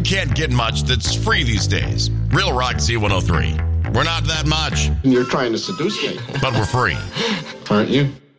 You can't get much that's free these days. Real Rock Z103. We're not that much. You're trying to seduce me. But we're free. Aren't you?